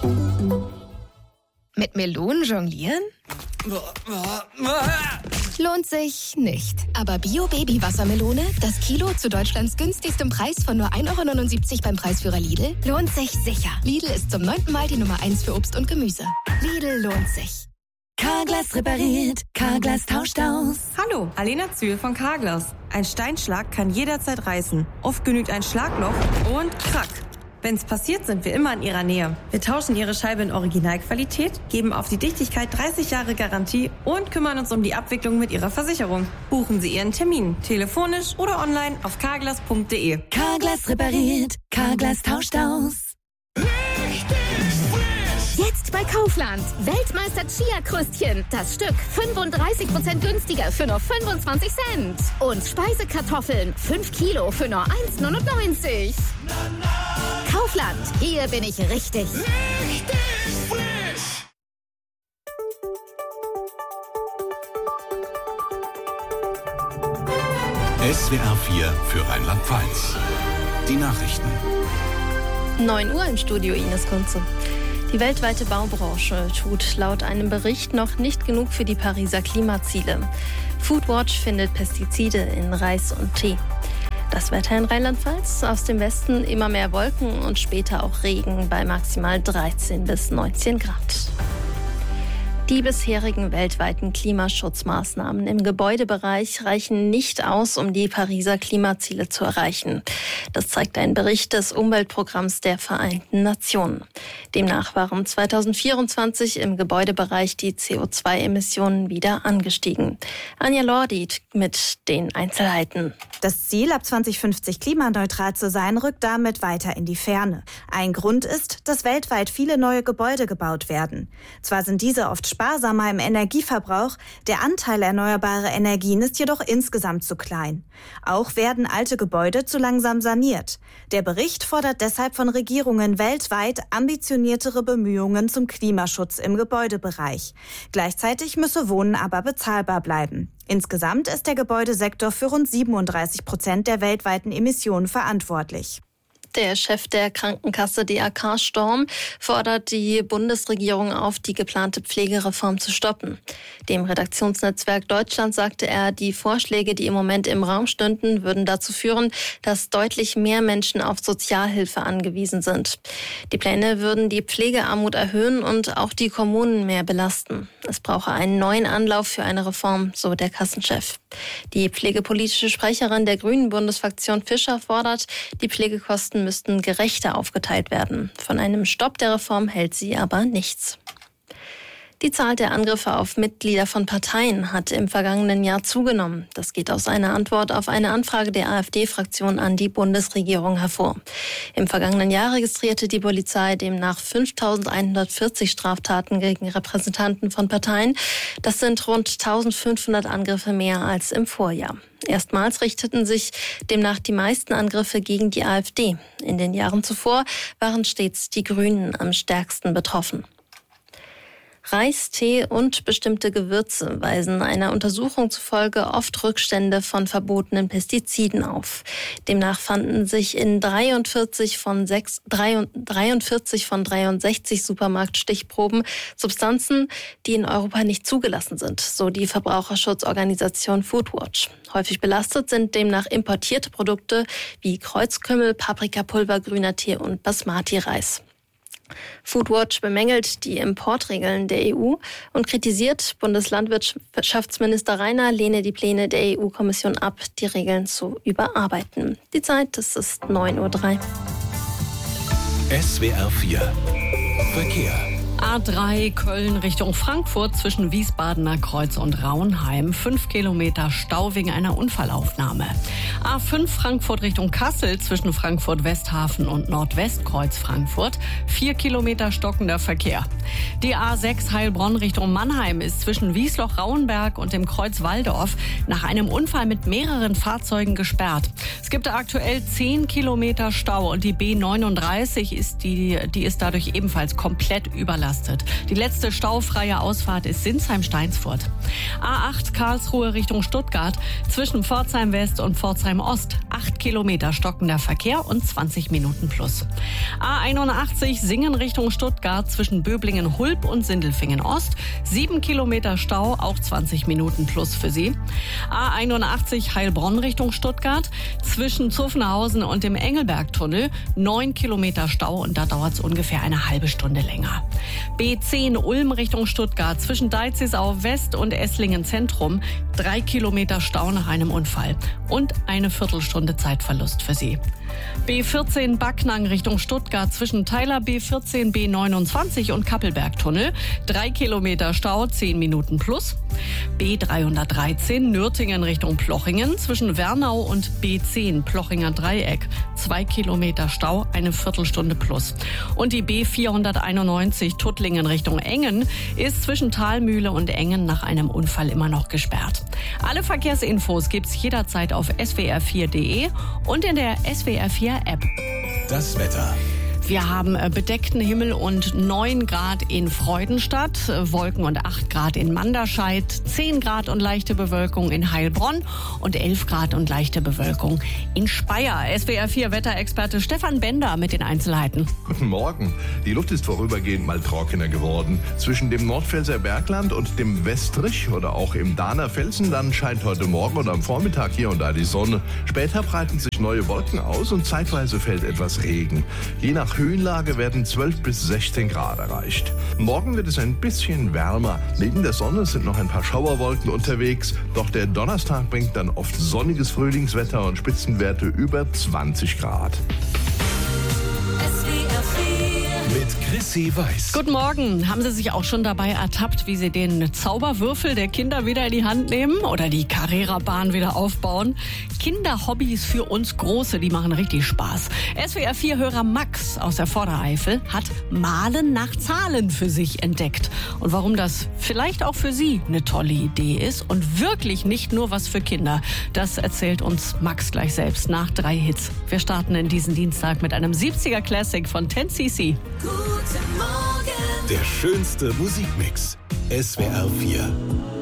Mit Melonen jonglieren? Lohnt sich nicht. Aber Bio-Baby-Wassermelone, das Kilo zu Deutschlands günstigstem Preis von nur 1,79 € beim Preisführer Lidl, lohnt sich sicher. Lidl ist zum 9. Mal die Nummer 1 für Obst und Gemüse. Lidl lohnt sich. Carglass repariert, Carglass tauscht aus. Hallo, Alena Zühl von Carglass. Ein Steinschlag kann jederzeit reißen. Oft genügt ein Schlagloch und krack. Wenn's passiert, sind wir immer in Ihrer Nähe. Wir tauschen Ihre Scheibe in Originalqualität, geben auf die Dichtigkeit 30 Jahre Garantie und kümmern uns um die Abwicklung mit Ihrer Versicherung. Buchen Sie Ihren Termin, telefonisch oder online auf carglass.de. Carglass repariert, Carglass tauscht aus. Jetzt bei Kaufland. Weltmeister Chia-Krustchen. Das Stück 35% günstiger für nur 25 Cent. Und Speisekartoffeln 5 Kilo für nur 1,99 €. Kaufland. Hier bin ich richtig. SWR 4 für Rheinland-Pfalz. Die Nachrichten. 9 Uhr im Studio, Ines Kunze. Die weltweite Baubranche tut laut einem Bericht noch nicht genug für die Pariser Klimaziele. Foodwatch findet Pestizide in Reis und Tee. Das Wetter in Rheinland-Pfalz: aus dem Westen immer mehr Wolken und später auch Regen bei maximal 13 bis 19 Grad. Die bisherigen weltweiten Klimaschutzmaßnahmen im Gebäudebereich reichen nicht aus, um die Pariser Klimaziele zu erreichen. Das zeigt ein Bericht des Umweltprogramms der Vereinten Nationen. Demnach waren 2024 im Gebäudebereich die CO2-Emissionen wieder angestiegen. Anja Lordit mit den Einzelheiten. Das Ziel, ab 2050 klimaneutral zu sein, rückt damit weiter in die Ferne. Ein Grund ist, dass weltweit viele neue Gebäude gebaut werden. Zwar sind diese oft sparsamer im Energieverbrauch, der Anteil erneuerbarer Energien ist jedoch insgesamt zu klein. Auch werden alte Gebäude zu langsam saniert. Der Bericht fordert deshalb von Regierungen weltweit ambitioniertere Bemühungen zum Klimaschutz im Gebäudebereich. Gleichzeitig müsse Wohnen aber bezahlbar bleiben. Insgesamt ist der Gebäudesektor für rund 37% der weltweiten Emissionen verantwortlich. Der Chef der Krankenkasse DAK Storm fordert die Bundesregierung auf, die geplante Pflegereform zu stoppen. Dem Redaktionsnetzwerk Deutschland sagte er, die Vorschläge, die im Moment im Raum stünden, würden dazu führen, dass deutlich mehr Menschen auf Sozialhilfe angewiesen sind. Die Pläne würden die Pflegearmut erhöhen und auch die Kommunen mehr belasten. Es brauche einen neuen Anlauf für eine Reform, so der Kassenchef. Die pflegepolitische Sprecherin der Grünen Bundesfraktion Fischer fordert, die Pflegekosten müssten gerechter aufgeteilt werden. Von einem Stopp der Reform hält sie aber nichts. Die Zahl der Angriffe auf Mitglieder von Parteien hat im vergangenen Jahr zugenommen. Das geht aus einer Antwort auf eine Anfrage der AfD-Fraktion an die Bundesregierung hervor. Im vergangenen Jahr registrierte die Polizei demnach 5.140 Straftaten gegen Repräsentanten von Parteien. Das sind rund 1.500 Angriffe mehr als im Vorjahr. Erstmals richteten sich demnach die meisten Angriffe gegen die AfD. In den Jahren zuvor waren stets die Grünen am stärksten betroffen. Reis, Tee und bestimmte Gewürze weisen einer Untersuchung zufolge oft Rückstände von verbotenen Pestiziden auf. Demnach fanden sich in 43 von 63 Supermarktstichproben Substanzen, die in Europa nicht zugelassen sind, so die Verbraucherschutzorganisation Foodwatch. Häufig belastet sind demnach importierte Produkte wie Kreuzkümmel, Paprikapulver, grüner Tee und Basmati-Reis. Foodwatch bemängelt die Importregeln der EU und kritisiert, Bundeslandwirtschaftsminister Rainer lehne die Pläne der EU-Kommission ab, die Regeln zu überarbeiten. Die Zeit, das ist 9:03 Uhr. SWR 4 Verkehr. A3 Köln Richtung Frankfurt zwischen Wiesbadener Kreuz und Raunheim. 5 Kilometer Stau wegen einer Unfallaufnahme. A5 Frankfurt Richtung Kassel zwischen Frankfurt Westhafen und Nordwestkreuz Frankfurt. 4 Kilometer stockender Verkehr. Die A6 Heilbronn Richtung Mannheim ist zwischen Wiesloch-Rauenberg und dem Kreuz Walldorf nach einem Unfall mit mehreren Fahrzeugen gesperrt. Es gibt aktuell 10 Kilometer Stau und die B39 ist dadurch ebenfalls komplett überlastet. Die letzte staufreie Ausfahrt ist Sinsheim-Steinsfurt. A8 Karlsruhe Richtung Stuttgart zwischen Pforzheim West und Pforzheim Ost. 8 Kilometer stockender Verkehr und 20 Minuten plus. A81 Singen Richtung Stuttgart zwischen Böblingen-Hulb und Sindelfingen Ost. 7 Kilometer Stau, auch 20 Minuten plus für Sie. A81 Heilbronn Richtung Stuttgart zwischen Zuffenhausen und dem Engelbergtunnel. 9 Kilometer Stau und da dauert es ungefähr eine halbe Stunde länger. B10 Ulm Richtung Stuttgart zwischen Deizisau West und Esslingen Zentrum. 3 Kilometer Stau nach einem Unfall und eine Viertelstunde Zeitverlust für Sie. B14 Backnang Richtung Stuttgart zwischen Teiler B14 B29 und Kappelbergtunnel. 3 Kilometer Stau, 10 Minuten plus. B313 Nürtingen Richtung Plochingen zwischen Wernau und B10 Plochinger Dreieck. 2 Kilometer Stau, eine Viertelstunde plus. Und die B491 Tuttlingen Richtung Engen ist zwischen Thalmühle und Engen nach einem Unfall immer noch gesperrt. Alle Verkehrsinfos gibt's jederzeit auf swr4.de und in der SWR4-App. Das Wetter. Wir haben bedeckten Himmel und 9 Grad in Freudenstadt, Wolken und 8 Grad in Manderscheid, 10 Grad und leichte Bewölkung in Heilbronn und 11 Grad und leichte Bewölkung in Speyer. SWR4 Wetterexperte Stefan Bender mit den Einzelheiten. Guten Morgen. Die Luft ist vorübergehend mal trockener geworden. Zwischen dem Nordpfälzer Bergland und dem Westrich oder auch im Dahner Felsenland scheint heute Morgen und am Vormittag hier und da die Sonne. Später breiten sich neue Wolken aus und zeitweise fällt etwas Regen. Je nach Höhenlage werden 12 bis 16 Grad erreicht. Morgen wird es ein bisschen wärmer. Neben der Sonne sind noch ein paar Schauerwolken unterwegs. Doch der Donnerstag bringt dann oft sonniges Frühlingswetter und Spitzenwerte über 20 Grad. Mit Chrissy Weiß. Guten Morgen. Haben Sie sich auch schon dabei ertappt, wie Sie den Zauberwürfel der Kinder wieder in die Hand nehmen oder die Carrera-Bahn wieder aufbauen? Kinderhobbys für uns Große, die machen richtig Spaß. SWR4-Hörer Max aus der Vordereifel hat Malen nach Zahlen für sich entdeckt. Und warum das vielleicht auch für Sie eine tolle Idee ist und wirklich nicht nur was für Kinder, das erzählt uns Max gleich selbst nach 3 Hits. Wir starten in diesen Dienstag mit einem 70er Classic von 10cc. Der schönste Musikmix. SWR4.